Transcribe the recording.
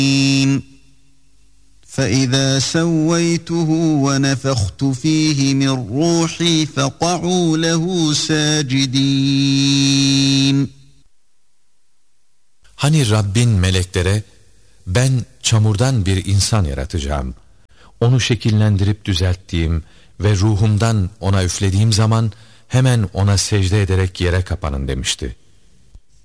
فَإِذَا سَوَّيْتُهُ وَنَفَخْتُ فِيهِ مِنْ رُوحِي فَقَعُوا لَهُ سَاجِدِينَ. Hani Rabbin meleklere, ben çamurdan bir insan yaratacağım, onu şekillendirip düzelttiğim ve ruhumdan ona üflediğim zaman hemen ona secde ederek yere kapanın demişti.